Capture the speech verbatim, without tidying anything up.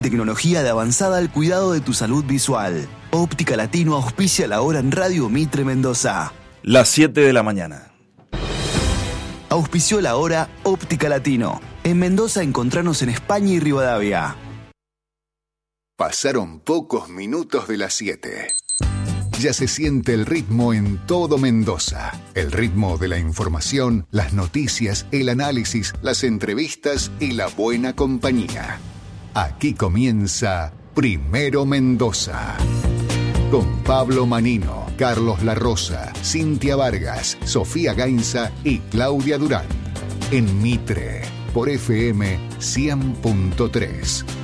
Tecnología de avanzada al cuidado de tu salud visual. Óptica Latino auspicia la hora en Radio Mitre Mendoza. Las siete de la mañana. Auspició la hora Óptica Latino. En Mendoza encontranos en España y Rivadavia. Pasaron pocos minutos de las siete. Ya se siente el ritmo en todo Mendoza. El ritmo de la información, las noticias, el análisis, las entrevistas y la buena compañía. Aquí comienza Primero Mendoza. Con Pablo Manino, Carlos Larrosa, Cintia Vargas, Sofía Gainza y Claudia Durán. En Mitre, por F M cien punto tres.